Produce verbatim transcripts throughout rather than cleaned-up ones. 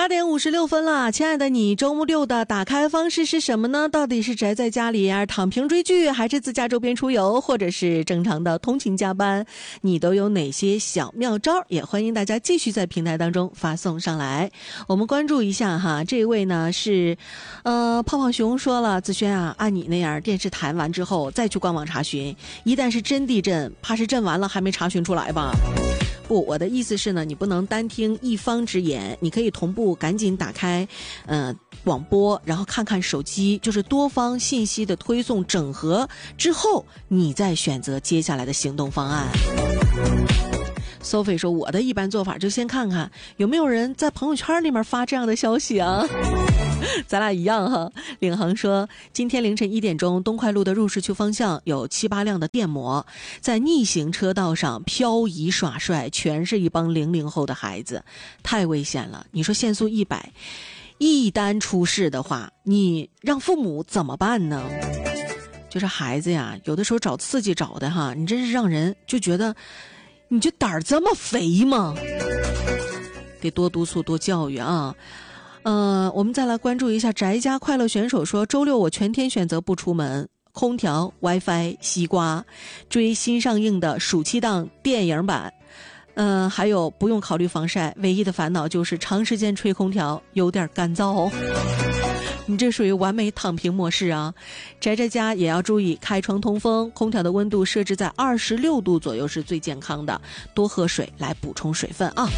点五十六分了，亲爱的你，周末六的打开方式是什么呢？到底是宅在家里呀，躺平追剧，还是自驾周边出游，或者是正常的通勤加班？你都有哪些小妙招？也欢迎大家继续在平台当中发送上来。我们关注一下哈，这位呢是，呃，胖胖熊说了，子轩啊，按你那样，电视谈完之后再去官网查询，一旦是真地震，怕是震完了还没查询出来吧？不，我的意思是呢，你不能单听一方之言，你可以同步赶紧打开，呃，广播，然后看看手机，就是多方信息的推送整合之后，你再选择接下来的行动方案。Sophie 说，我的一般做法就先看看有没有人在朋友圈里面发这样的消息啊。咱俩一样哈。领航说，今天凌晨一点钟，东快路的入市区方向有七八辆的电摩在逆行车道上漂移耍帅，全是一帮零零后的孩子，太危险了。你说限速一百，一旦出事的话，你让父母怎么办呢？就是孩子呀，有的时候找刺激找的哈，你真是让人就觉得你这胆儿这么肥吗？得多督促多教育啊。呃，我们再来关注一下宅家快乐选手说，周六我全天选择不出门，空调 WiFi 西瓜，追新上映的暑期档电影版，嗯、呃，还有不用考虑防晒，唯一的烦恼就是长时间吹空调有点干燥哦。你这属于完美躺平模式啊。宅宅家也要注意开窗通风，空调的温度设置在二十六度左右是最健康的，多喝水来补充水分啊。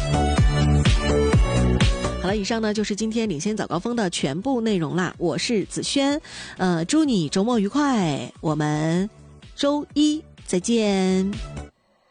好了，以上呢就是今天领先早高峰的全部内容啦。我是子轩，呃，祝你周末愉快，我们周一再见。